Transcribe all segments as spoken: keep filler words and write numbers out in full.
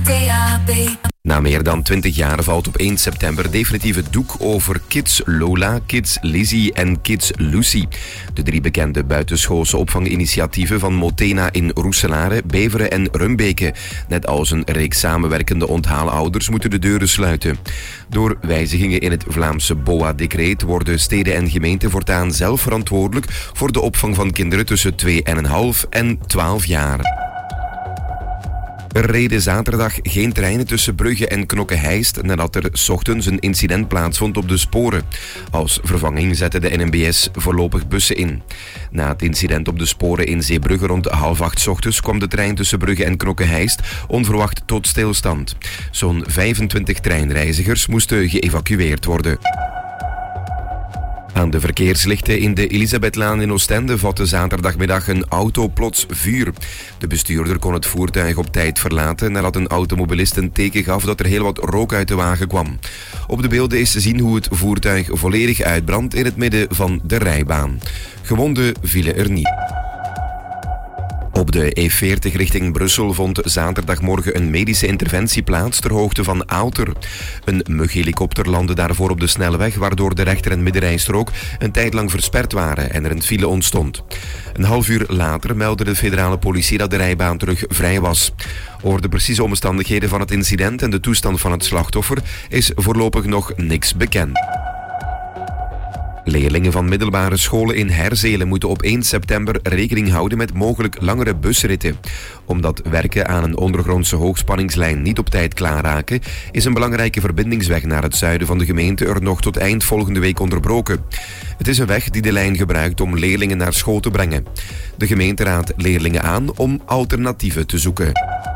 D A B. Na meer dan twintig jaar valt op één september definitief het doek over Kids Lola, Kids Lizzie en Kids Lucy. De drie bekende buitenschoolse opvanginitiatieven van Motena in Roeselare, Beveren en Rumbeke. Net als een reeks samenwerkende onthaalouders moeten de deuren sluiten. Door wijzigingen in het Vlaamse B O A-decreet worden steden en gemeenten voortaan zelf verantwoordelijk voor de opvang van kinderen tussen twee komma vijf en twaalf jaar. Er reden zaterdag geen treinen tussen Brugge en Knokke-Heist nadat er 's ochtends een incident plaatsvond op de sporen. Als vervanging zette de N M B S voorlopig bussen in. Na het incident op de sporen in Zeebrugge rond half acht 's ochtends kwam de trein tussen Brugge en Knokke-Heist onverwacht tot stilstand. Zo'n vijfentwintig treinreizigers moesten geëvacueerd worden. Aan de verkeerslichten in de Elisabethlaan in Oostende vatte zaterdagmiddag een auto plots vuur. De bestuurder kon het voertuig op tijd verlaten nadat een automobilist een teken gaf dat er heel wat rook uit de wagen kwam. Op de beelden is te zien hoe het voertuig volledig uitbrandt in het midden van de rijbaan. Gewonden vielen er niet. Op de E veertig richting Brussel vond zaterdagmorgen een medische interventie plaats ter hoogte van Aalter. Een mughelikopter landde daarvoor op de snelweg, waardoor de rechter- en middenrijstrook een tijd lang versperd waren en er een file ontstond. Een half uur later meldde de federale politie dat de rijbaan terug vrij was. Over de precieze omstandigheden van het incident en de toestand van het slachtoffer is voorlopig nog niks bekend. Leerlingen van middelbare scholen in Herzelen moeten op één september rekening houden met mogelijk langere busritten. Omdat werken aan een ondergrondse hoogspanningslijn niet op tijd klaarraken, is een belangrijke verbindingsweg naar het zuiden van de gemeente er nog tot eind volgende week onderbroken. Het is een weg die de lijn gebruikt om leerlingen naar school te brengen. De gemeente raadt leerlingen aan om alternatieven te zoeken.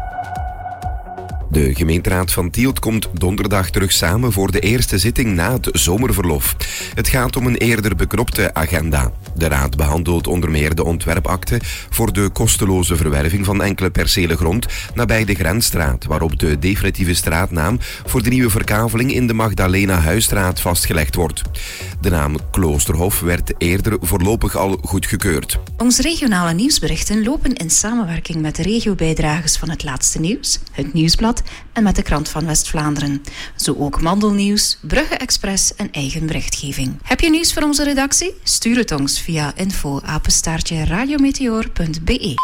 De gemeenteraad van Tielt komt donderdag terug samen voor de eerste zitting na het zomerverlof. Het gaat om een eerder beknopte agenda. De raad behandelt onder meer de ontwerpakte voor de kosteloze verwerving van enkele percelen grond nabij de Grensstraat, waarop de definitieve straatnaam voor de nieuwe verkaveling in de Magdalena-Huisstraat vastgelegd wordt. De naam Kloosterhof werd eerder voorlopig al goedgekeurd. Onze regionale nieuwsberichten lopen in samenwerking met de regiobijdragers van Het Laatste Nieuws, Het Nieuwsblad en met de Krant van West-Vlaanderen. Zo ook Mandelnieuws, Brugge Express en eigen berichtgeving. Heb je nieuws voor onze redactie? Stuur het ons via info apenstaartje radiometeor punt b e.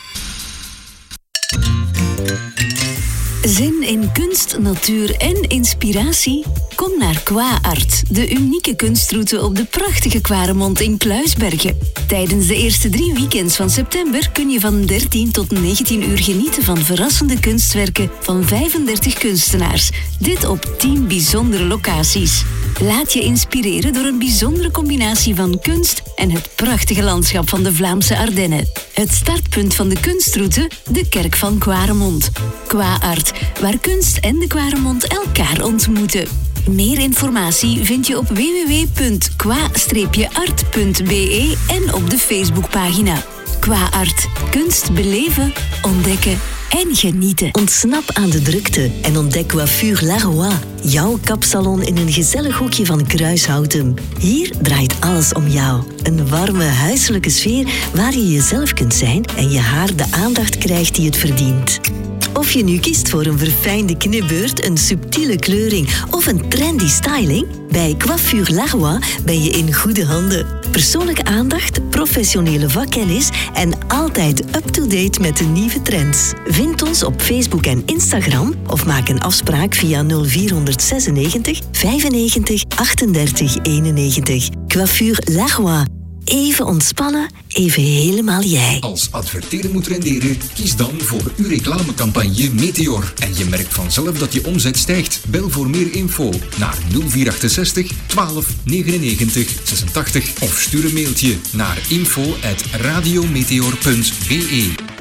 Zin in kunst, natuur en inspiratie? Kom naar Qua Art, de unieke kunstroute op de prachtige Kwaremond in Kluisbergen. Tijdens de eerste drie weekends van september kun je van dertien tot negentien uur genieten van verrassende kunstwerken van vijfendertig kunstenaars. Dit op tien bijzondere locaties. Laat je inspireren door een bijzondere combinatie van kunst en het prachtige landschap van de Vlaamse Ardennen. Het startpunt van de kunstroute, de Kerk van Kwaremond. Qua Art, waar kunst en de Kwaremond elkaar ontmoeten. Meer informatie vind je op w w w punt qua art punt b e en op de Facebookpagina. Qua Art. Kunst beleven, ontdekken en genieten. Ontsnap aan de drukte en ontdek Coiffure Laroy. Jouw kapsalon in een gezellig hoekje van Kruishouten. Hier draait alles om jou. Een warme, huiselijke sfeer waar je jezelf kunt zijn en je haar de aandacht krijgt die het verdient. Of je nu kiest voor een verfijnde knipbeurt, een subtiele kleuring of een trendy styling, bij Coiffure Laroy ben je in goede handen. Persoonlijke aandacht, professionele vakkennis en altijd up-to-date met de nieuwe trends. Vind ons op Facebook en Instagram of maak een afspraak via nul vier zesennegentig vijfennegentig achtendertig eenennegentig. Coiffure Laroy. Even ontspannen, even helemaal jij. Als adverteren moet renderen, kies dan voor uw reclamecampagne Meteor. En je merkt vanzelf dat je omzet stijgt. Bel voor meer info naar nul vier achtenzestig twaalf negenennegentig zesentachtig of stuur een mailtje naar info at radiometeor punt b e.